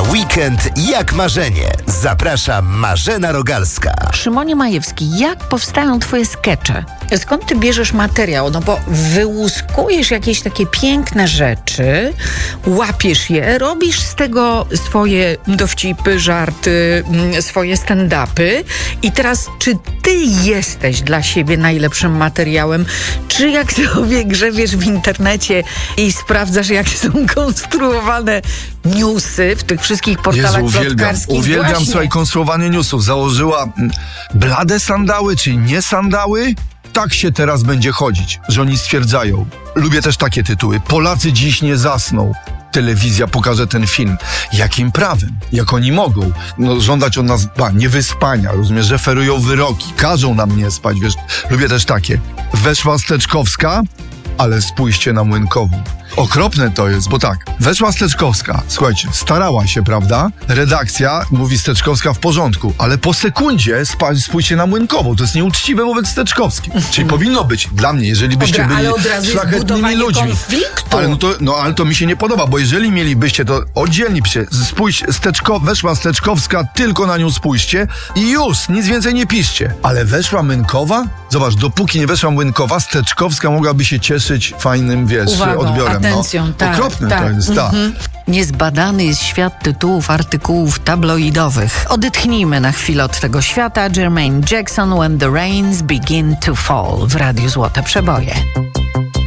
Weekend jak marzenie. Zaprasza Marzena Rogalska. Szymonie Majewski, jak powstają twoje skecze? Skąd ty bierzesz materiał? No bo wyłuskujesz jakieś takie piękne rzeczy, łapiesz je, robisz z tego swoje dowcipy, żarty, swoje stand-upy i teraz czy ty jesteś dla siebie najlepszym materiałem, czy jak sobie grzebiesz w internecie i sprawdzasz, jak są konstruowane newsy w tych wszystkich portalach plotkarskich? Uwielbiam, słuchaj, konstruowanie newsów. Założyła blade sandały, czy nie sandały? Tak się teraz będzie chodzić, że oni stwierdzają. Lubię też takie tytuły. Polacy dziś nie zasną. Telewizja pokaże ten film. Jakim prawem? Jak oni mogą? No, żądać od nas niewyspania, rozumiesz? Referują wyroki, każą nam nie spać, wiesz? Lubię też takie. Weszła Steczkowska, ale spójrzcie na Młynkową. Okropne to jest, bo tak, weszła Steczkowska, słuchajcie, starała się, prawda? Redakcja mówi Steczkowska w porządku, ale po sekundzie spójrzcie na Młynkową. To jest nieuczciwe wobec Steczkowskiej. Czyli powinno być dla mnie, jeżeli byście byli szlachetnymi ludźmi. Ale to mi się nie podoba, bo jeżeli mielibyście to oddzielnie, spójrz, weszła Steczkowska, tylko na nią spójrzcie i już, nic więcej nie piszcie. Ale weszła Młynkowa? Zobacz, dopóki nie weszła Młynkowa, Steczkowska mogłaby się cieszyć fajnym, odbiorem. Atencją, tak, okropne tak. To jest, tak. Niezbadany jest świat tytułów, artykułów tabloidowych. Odetchnijmy na chwilę od tego świata. Jermaine Jackson, When the Rains Begin to Fall w Radiu Złote Przeboje.